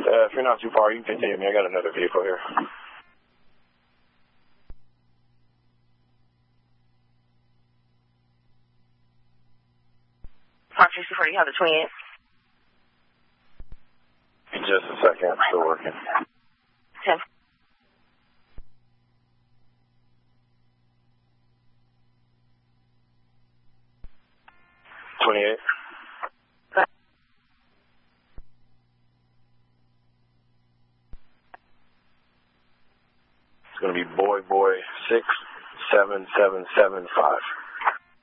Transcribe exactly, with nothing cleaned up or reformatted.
Uh, if you're not too far, you can continue me. I got another vehicle here. Park sixty-four, you have the twenty-eight. Just a second. I'm still working. ten. twenty-eight. It's going to be boy, boy, six, seven, seven, seven, five.